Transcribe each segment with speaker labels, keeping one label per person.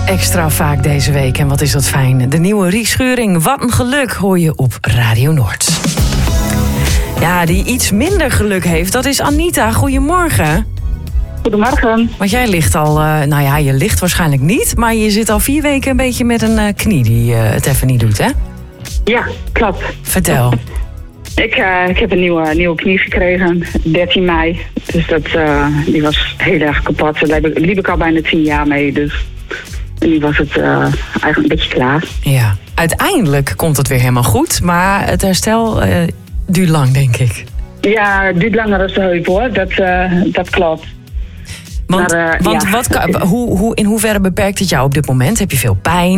Speaker 1: Extra vaak deze week. En wat is dat fijn. De nieuwe Ries Schuring, Wat een geluk, hoor je op Radio Noord. Ja, die iets minder geluk heeft, dat is Anita. Goedemorgen.
Speaker 2: Goedemorgen.
Speaker 1: Want jij ligt al, je ligt waarschijnlijk niet, maar je zit al 4 weken een beetje met een knie die het even niet doet, hè?
Speaker 2: Ja, klopt.
Speaker 1: Vertel.
Speaker 2: Ik heb een nieuwe knie gekregen, 13 mei. Dus die was heel erg kapot. Daar liep ik al bijna 10 jaar mee, dus nu was het eigenlijk een beetje klaar.
Speaker 1: Ja, uiteindelijk komt het weer helemaal goed, maar het herstel duurt lang, denk ik.
Speaker 2: Ja, het duurt langer dan de heup, hoor. Dat klopt.
Speaker 1: Want in hoeverre beperkt het jou op dit moment? Heb je veel pijn?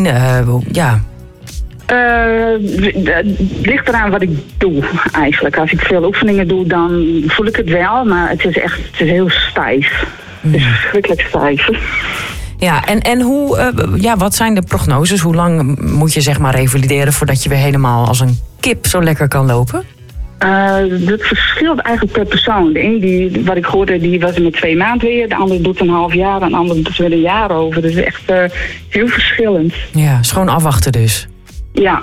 Speaker 2: Het ligt eraan wat ik doe, eigenlijk. Als ik veel oefeningen doe, dan voel ik het wel, maar het is heel stijf. Het is verschrikkelijk stijf.
Speaker 1: Ja, en wat zijn de prognoses? Hoe lang moet je zeg maar revalideren voordat je weer helemaal als een kip zo lekker kan lopen?
Speaker 2: Dat verschilt eigenlijk per persoon. De een, wat ik hoorde, die was er met 2 maanden weer. De andere doet een half jaar, de andere doet er weer een jaar over. Dus echt heel verschillend.
Speaker 1: Ja, is gewoon afwachten dus.
Speaker 2: Ja.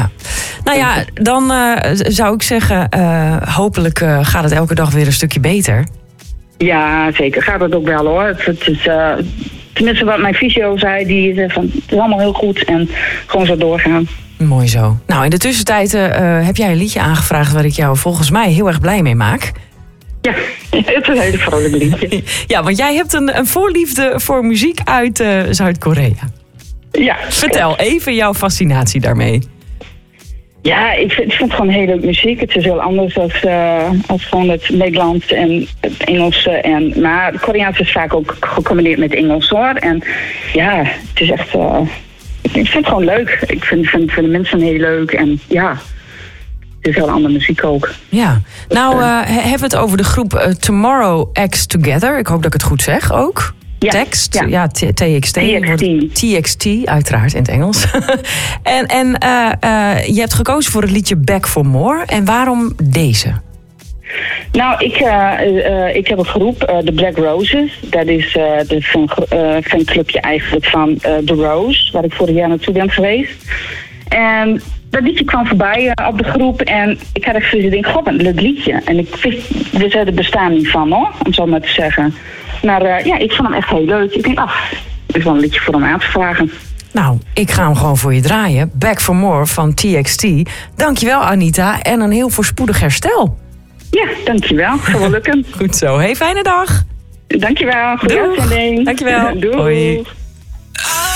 Speaker 1: Nou ja, dan zou ik zeggen, hopelijk gaat het elke dag weer een stukje beter.
Speaker 2: Ja, zeker. Gaat het ook wel, hoor. Het is, tenminste wat mijn fysio zei, die zei van, het is allemaal heel goed en gewoon zo doorgaan.
Speaker 1: Mooi zo. Nou, in de tussentijd heb jij een liedje aangevraagd waar ik jou volgens mij heel erg blij mee maak.
Speaker 2: Ja, het is een hele vrolijke liedje.
Speaker 1: Ja, want jij hebt een voorliefde voor muziek uit Zuid-Korea.
Speaker 2: Ja.
Speaker 1: Vertel even jouw fascinatie daarmee.
Speaker 2: Ja, ik vind gewoon heel leuk muziek. Het is heel anders als gewoon het Nederlands en het Engels. Maar het Koreaans is vaak ook gecombineerd met Engels, hoor. En ja, het is echt... ik vind het gewoon leuk. Ik vind de mensen heel leuk. En ja, het is heel andere muziek ook.
Speaker 1: Ja. Nou, hebben we het over de groep Tomorrow X Together. Ik hoop dat ik het goed zeg ook.
Speaker 2: Ja,
Speaker 1: Tekst, TXT. TXT, uiteraard in het Engels. en je hebt gekozen voor het liedje Back for More. En waarom deze?
Speaker 2: Nou, ik heb een groep, de Black Roses. Dat is de fanclubje eigenlijk van The Rose, waar ik vorig jaar naartoe ben geweest. En dat liedje kwam voorbij op de groep en ik had echt zoiets, god, een leuk liedje. En ik wist er bestaan niet van, hoor, om zo maar te zeggen. Maar ik vond hem echt heel leuk. Ik denk, het is wel een liedje voor hem aan te vragen.
Speaker 1: Nou, ik ga hem gewoon voor je draaien. Back for More van TXT. Dankjewel, Anita. En een heel voorspoedig herstel.
Speaker 2: Ja, dankjewel. Gaat wel lukken.
Speaker 1: Goed zo. Hey, fijne dag.
Speaker 2: Dankjewel. Goeie uitzending.
Speaker 1: Dankjewel.
Speaker 2: Doei.
Speaker 1: Hoi.